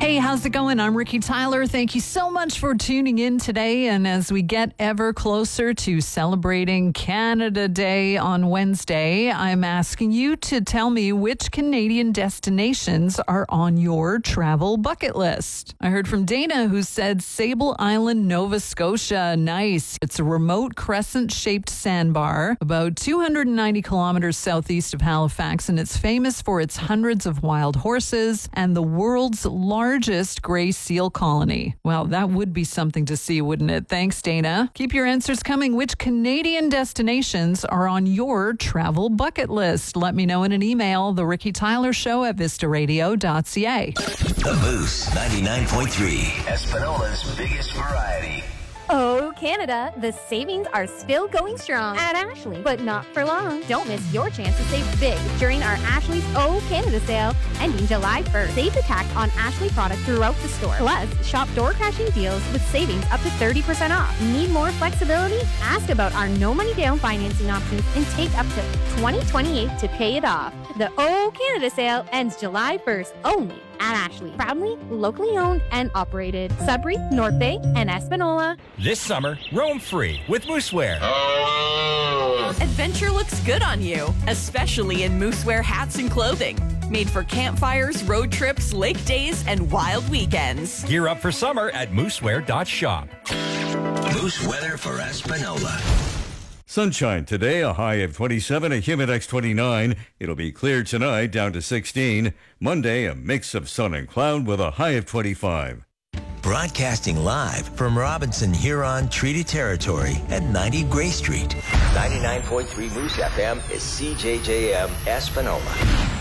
Hey, how's it going? I'm Ricky Tyler. Thank you so much for tuning in today. And as we get ever closer to celebrating Canada Day on Wednesday, I'm asking you to tell me which Canadian destinations are on your travel bucket list. I heard from Dana, who said Sable Island, Nova Scotia. Nice. It's a remote crescent-shaped sandbar about 290 kilometers southeast of Halifax, and it's famous for its hundreds of wild horses and the world's largest gray seal colony. Well, that would be something to see, wouldn't it? Thanks, Dana. Keep your answers coming. Which Canadian destinations are on your travel bucket list? Let me know in an email, The Ricky Tyler Show at vistaradio.ca. The Moose 99.3, Espanola's biggest variety. Oh, Canada, the savings are still going strong at Ashley, but not for long. Don't miss your chance to save big during our Ashley's Oh Canada sale ending July 1st. Save the tax on Ashley products throughout the store. Plus, shop door-crashing deals with savings up to 30% off. Need more flexibility? Ask about our no money down financing options and take up to 2028 to pay it off. The Oh Canada sale ends July 1st only at Ashley. Proudly, locally owned and operated. Sudbury, North Bay, and Espanola. This summer, roam free with Moosewear. Adventure looks good on you, especially in Moosewear hats and clothing. Made for campfires, road trips, lake days, and wild weekends. Gear up for summer at moosewear.shop. Moose weather for Espanola. Sunshine today, a high of 27, a Humidex 29. It'll be clear tonight, down to 16. Monday, a mix of sun and cloud with a high of 25. Broadcasting live from Robinson Huron Treaty Territory at 90 Gray Street. 99.3 Moose FM is CJJM Espanola.